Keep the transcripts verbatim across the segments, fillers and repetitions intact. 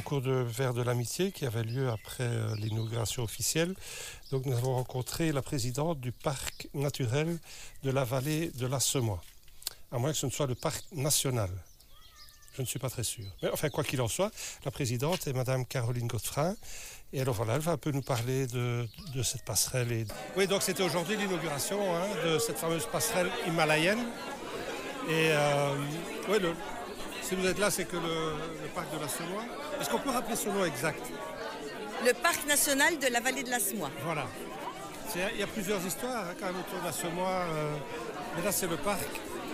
au cours de Verre de l'Amitié qui avait lieu après euh, l'inauguration officielle. Donc nous avons rencontré la présidente du parc naturel de la vallée de la Semois. À moins que ce ne soit le parc national. Je ne suis pas très sûr. Mais enfin, quoi qu'il en soit, la présidente est Madame Caroline Godefrin. Et alors voilà, elle va un peu nous parler de, de cette passerelle. Et... Oui, donc c'était aujourd'hui l'inauguration hein, de cette fameuse passerelle himalayenne. Et euh, ouais, le, si vous êtes là, c'est que le, le parc de la Semois. Est-ce qu'on peut rappeler son nom exact? Le parc national de la vallée de la Semois. Voilà. C'est, il y a plusieurs histoires hein, quand même autour de la Semois. Euh, mais là, c'est le parc.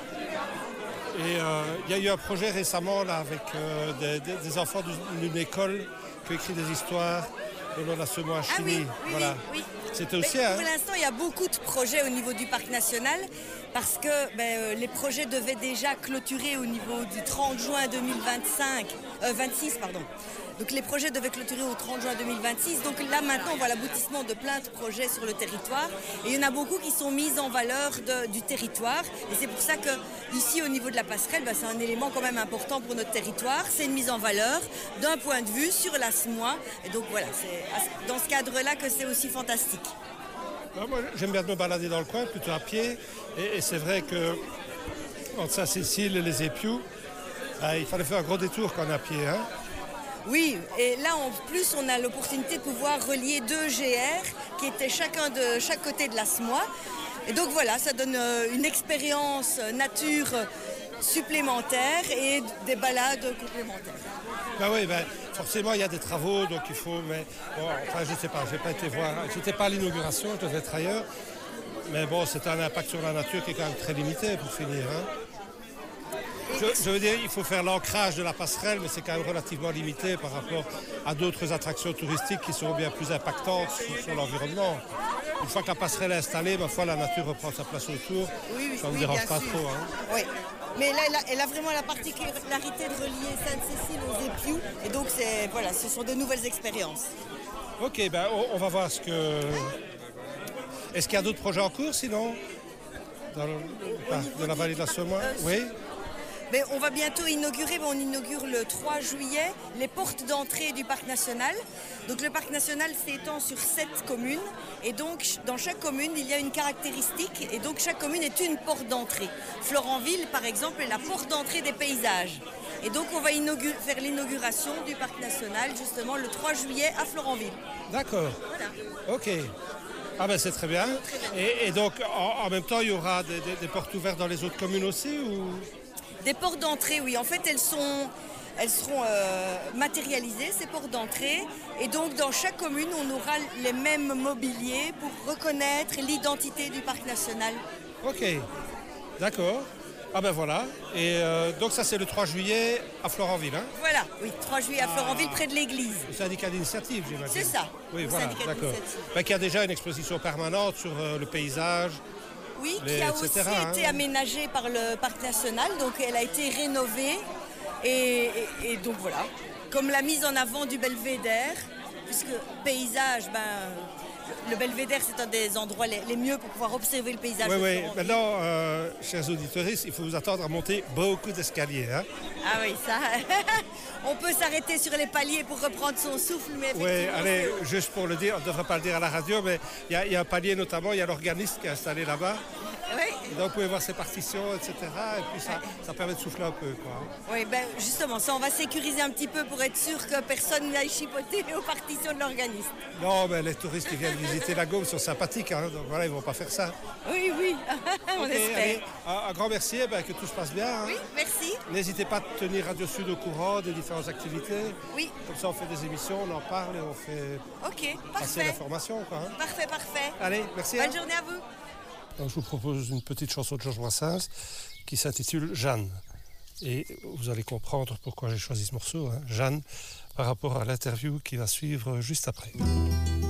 Et euh, il y a eu un projet récemment là, avec euh, des, des, des enfants d'une, d'une école qui ont écrit des histoires le long de la Semois à Chigny. Ah oui, oui, voilà. oui, oui. C'était aussi, Mais hein. pour l'instant, il y a beaucoup de projets au niveau du parc national parce que ben, euh, les projets devaient déjà clôturer au niveau du trente juin deux mille vingt-cinq, euh, vingt-six, pardon. Donc les projets devaient clôturer au trente juin deux mille vingt-six. Donc là maintenant on voit l'aboutissement de plein de projets sur le territoire. Et il y en a beaucoup qui sont mis en valeur de, du territoire. Et c'est pour ça que ici au niveau de la passerelle, ben, c'est un élément quand même important pour notre territoire. C'est une mise en valeur d'un point de vue sur la Semois. Et donc voilà, c'est dans ce cadre-là que c'est aussi fantastique. Ben, moi j'aime bien me balader dans le coin, plutôt à pied. Et, et c'est vrai que entre Saint-Cécile et les Épious, ben, il fallait faire un gros détour quand on est à pied. Hein. Oui, et là en plus on a l'opportunité de pouvoir relier deux G R qui étaient chacun de chaque côté de la Semois. Et donc voilà, ça donne une expérience nature supplémentaire et des balades complémentaires. Ben oui, ben, forcément il y a des travaux, donc il faut... Mais bon, enfin je ne sais pas, je n'ai pas été voir, je n'étais pas à l'inauguration, je devais être ailleurs. Mais bon, c'est un impact sur la nature qui est quand même très limité pour finir. Hein. Je, je veux dire, il faut faire l'ancrage de la passerelle, mais c'est quand même relativement limité par rapport à d'autres attractions touristiques qui sont bien plus impactantes sur, sur l'environnement. Une fois que la passerelle est installée, ma foi, la nature reprend sa place autour. Oui, oui, ça ne oui, dérange pas sûr. trop. Hein. Oui. Mais là, elle a, elle a vraiment la particularité de relier Sainte-Cécile aux Épious. Et donc, c'est, voilà, ce sont de nouvelles expériences. Ok, ben, on, on va voir ce que... Est-ce qu'il y a d'autres projets en cours, sinon dans le, bah, de la vallée de la Semois euh, Oui. Mais on va bientôt inaugurer, on inaugure le trois juillet, les portes d'entrée du parc national. Donc le parc national s'étend sur sept communes et donc dans chaque commune il y a une caractéristique et donc chaque commune est une porte d'entrée. Florenville par exemple est la porte d'entrée des paysages. Et donc on va inaugurer, faire l'inauguration du parc national justement le trois juillet à Florenville. D'accord. Voilà. Ok. Ah ben c'est très bien. Très bien. Et, et donc en, en même temps il y aura des, des, des portes ouvertes dans les autres communes aussi ou... Des portes d'entrée, oui. En fait, elles, sont, elles seront euh, matérialisées, ces portes d'entrée. Et donc, dans chaque commune, on aura les mêmes mobiliers pour reconnaître l'identité du parc national. Ok, d'accord. Ah ben voilà. Et euh, donc ça, c'est le trois juillet à Florenville, hein? Voilà, oui, trois juillet à Florenville, ah. près de l'église. Le syndicat d'initiative, j'imagine. C'est ça. Oui, voilà, d'accord. Ben, il y a déjà une exposition permanente sur euh, le paysage. Oui, les, qui a et cetera, aussi hein. été aménagée par le parc national, donc elle a été rénovée et, et, et donc voilà, comme la mise en avant du belvédère, puisque paysage, ben, le belvédère c'est un des endroits les, les mieux pour pouvoir observer le paysage. Oui, oui, maintenant, euh, chers auditeurs, il faut vous attendre à monter beaucoup d'escaliers. Hein. Ah oui, ça, on peut s'arrêter sur les paliers pour reprendre son souffle, mais oui, allez, juste pour le dire, on ne devrait pas le dire à la radio, mais il y, y a un palier notamment, il y a l'organiste qui est installé là-bas. Oui. Et donc vous pouvez voir ses partitions, et cetera. Et puis ça, ça permet de souffler un peu, quoi. Oui, ben justement, ça on va sécuriser un petit peu pour être sûr que personne n'aille chipoter aux partitions de l'organiste. Non, mais les touristes qui viennent visiter la Gaume sont sympathiques, hein, donc voilà, ils ne vont pas faire ça. Oui, oui, on okay, espère. Allez, un, un grand merci, ben, que tout se passe bien. Hein. Oui, merci. N'hésitez pas à tenir Radio Sud au courant des différentes activités. Oui. Comme ça, on fait des émissions, on en parle et on fait okay, passer l'information. Quoi, hein. Parfait, parfait. Allez, merci. Bonne hein. journée à vous. Donc, je vous propose une petite chanson de Georges Brassens qui s'intitule Jeanne. Et vous allez comprendre pourquoi j'ai choisi ce morceau, hein, Jeanne, par rapport à l'interview qui va suivre juste après.